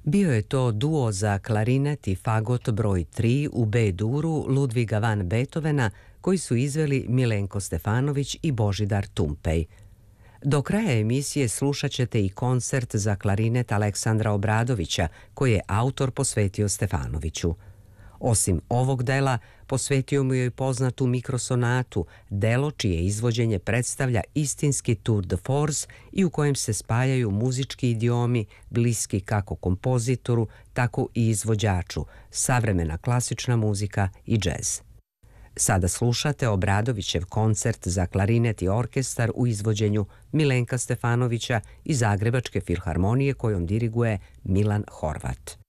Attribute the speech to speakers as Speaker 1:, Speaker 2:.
Speaker 1: Bio je to duo za klarinet i fagot broj 3 u B-duru Ludviga van Beethovena koji su izveli Milenko Stefanović i Božidar Tumpej. Do kraja emisije slušat ćete i koncert za klarinet Aleksandra Obradovića koji je autor posvetio Stefanoviću. Osim ovog dela, posvetio mu je i poznatu mikrosonatu, delo čije izvođenje predstavlja istinski tour de force i u kojem se spajaju muzički idiomi bliski kako kompozitoru, tako i izvođaču, savremena klasična muzika i džez. Sada slušate Obradovićev koncert za klarinet i orkestar u izvođenju Milenka Stefanovića i Zagrebačke filharmonije kojom diriguje Milan Horvat.